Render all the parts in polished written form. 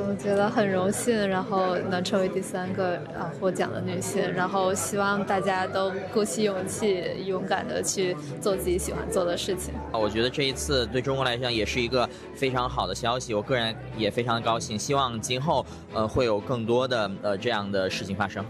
我觉得很荣幸，然后能成为第三个获奖的女性，然后希望大家都鼓起勇气，勇敢的去做自己喜欢做的事情。 我觉得这一次对中国来讲也是一个非常好的消息，我个人也非常的高兴，希望今后会有更多的这样的事情发生。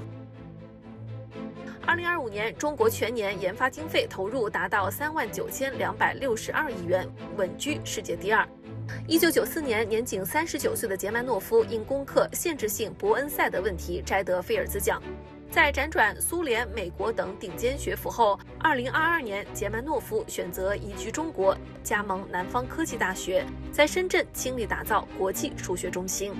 2025年，中国全年研发经费投入达到39262亿元，稳居世界第二。1994年，年仅39岁的杰曼诺夫因攻克限制性伯恩赛的问题摘得菲尔兹奖。在辗转苏联、美国等顶尖学府后，2022年，杰曼诺夫选择移居中国，加盟南方科技大学，在深圳倾力打造国际数学中心。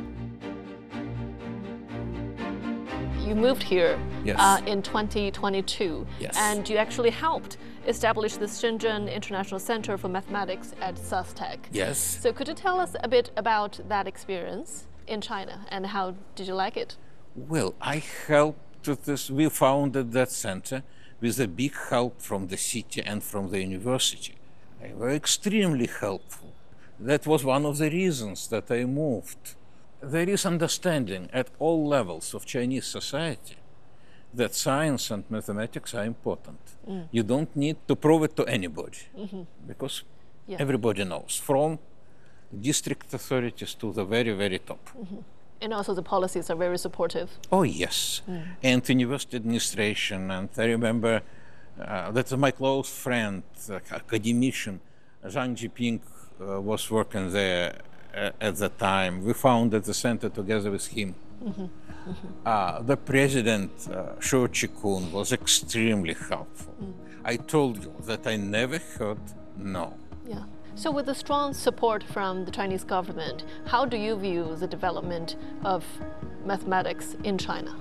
You moved here Yes. in 2022, Yes. and you actually helped establish the Shenzhen International Center for Mathematics at SUSTech. Yes. So could you tell us a bit about that experience in China and how did you like it? Well, I helped this. We founded that center with a big help from the city and from the university. They were extremely helpful. That was one of the reasons that I moved. There is understanding at all levels of Chinese society that science and mathematics are important. You don't need to prove it to anybody because Yeah. everybody knows, from district authorities to the very, very top. And also the policies are very supportive. Oh, yes. And university administration. And I remember that my close friend, academician, Zhang Jiping, was working there at the time. We founded the center together with him. The president, Shou Chi-kun, was extremely helpful. I told you that I never heard no. Yeah. So with the strong support from the Chinese government, how do you view the development of mathematics in China?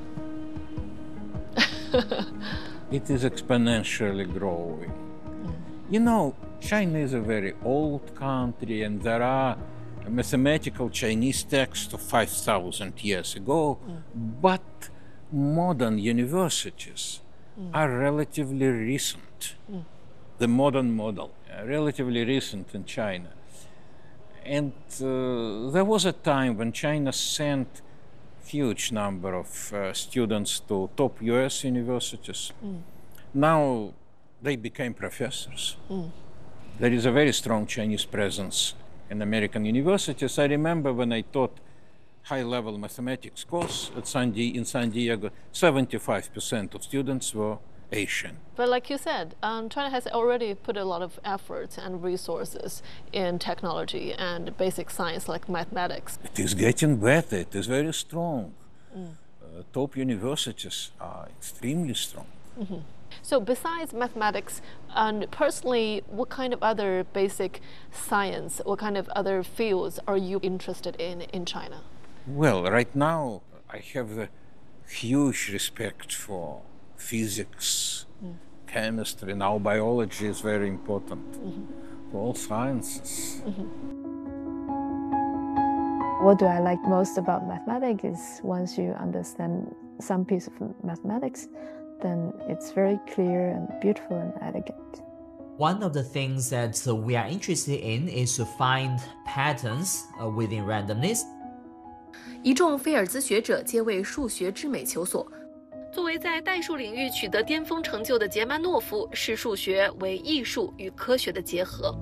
It is exponentially growing. You know, China is a very old country, and there are mathematical Chinese texts of 5,000 years ago, but modern universities are relatively recent. The modern model, relatively recent in China. And there was a time when China sent huge number of students to top US universities. Now they became professors. There is a very strong Chinese presence in American universities. I remember when I taught high-level mathematics course in San Diego, 75% of students were Asian. But like you said, China has already put a lot of efforts and resources in technology and basic science like mathematics. It is getting better. It is very strong. Top universities are extremely strong. So besides mathematics, and personally, what kind of other basic science, what kind of other fields are you interested in China? Well, right now I have a huge respect for physics, chemistry. Now biology is very important for all sciences. What do I like most about mathematics is once you understand some piece of mathematics, then it's very clear and beautiful and elegant. One of the things that we are interested in is to find patterns within randomness. 一众菲尔兹学者皆为数学之美求索。作为在代数领域取得巅峰成就的杰曼诺夫，视数学为艺术与科学的结合。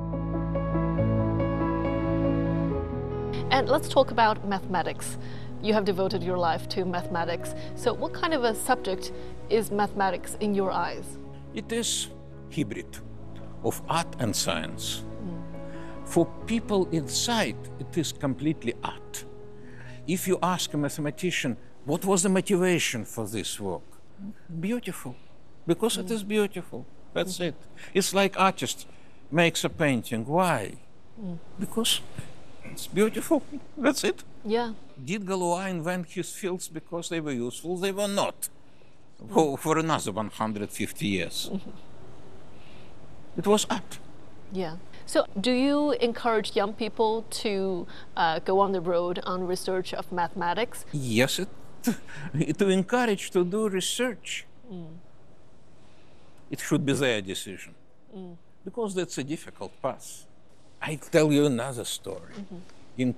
And let's talk about mathematics. You have devoted your life to mathematics. So what kind of a subject is mathematics in your eyes? It is hybrid of art and science. For people inside, it is completely art. If you ask a mathematician, what was the motivation for this work? Beautiful, because it is beautiful. That's it. It's like artist makes a painting. Why? Because it's beautiful. That's it. Yeah. Did Galois invent his fields because they were useful? They were not. For another 150 years. It was art. Yeah. So do you encourage young people to go on the road on research of mathematics? Yes, to encourage to do research. It should be their decision. Because that's a difficult path. I tell you another story.